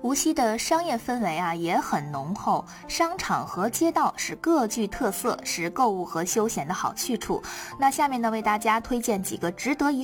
无锡的商业氛围啊也很浓厚，商场和街道是各具特色，是购物和休闲的好去处。那下面呢，为大家推荐几个值得一